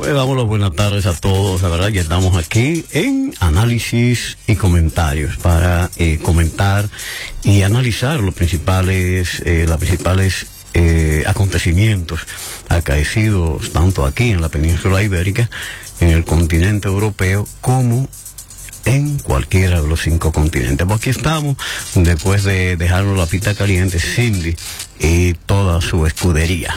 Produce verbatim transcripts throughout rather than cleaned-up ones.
Le damos las buenas tardes a todos, la verdad, ya estamos aquí en análisis y comentarios para eh, comentar y analizar los principales, eh, los principales eh, acontecimientos acaecidos tanto aquí en la península ibérica, en el continente europeo, como en cualquiera de los cinco continentes. Pues aquí estamos, después de dejarnos la pista caliente, Cindy y toda su escudería,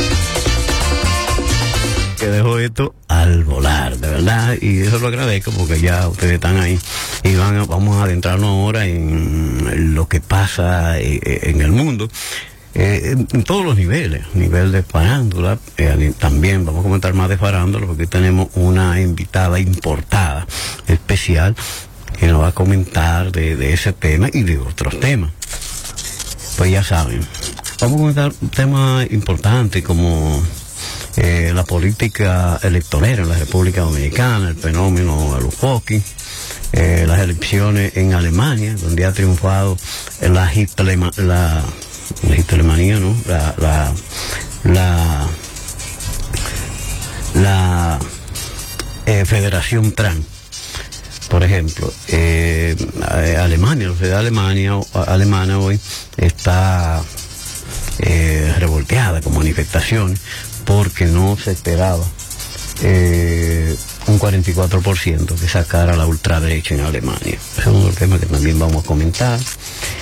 que dejó esto al volar, de verdad, y eso lo agradezco porque ya ustedes están ahí y van, vamos a adentrarnos ahora en lo que pasa en el mundo, eh, en todos los niveles, nivel de farándula, eh, también vamos a comentar más de farándula porque tenemos una invitada importada especial que nos va a comentar de, de ese tema y de otros temas. Pues ya saben, vamos a comentar un tema importante como Eh, la política electoral en la República Dominicana, el fenómeno de los Foki, eh, las elecciones en Alemania, donde ha triunfado la Hitlema, la, la Hitlemanía, ¿no? La, la, la, la eh, Federación Trump. Por ejemplo, eh, Alemania, la sociedad Alemania, alemana hoy está eh, revolteada con manifestaciones porque no se esperaba eh, un cuarenta y cuatro por ciento que sacara la ultraderecha en Alemania. Ese es uno de los temas que también vamos a comentar.